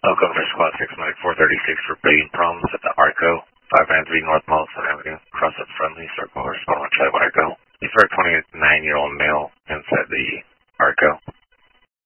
Welcome for Squad 6 Medic 436 reporting problems at the ARCO, 593 North Paulson Avenue, cross up friendly, circle, or spawn on Tribe ARCO. You've heard a 29-year-old male inside the ARCO.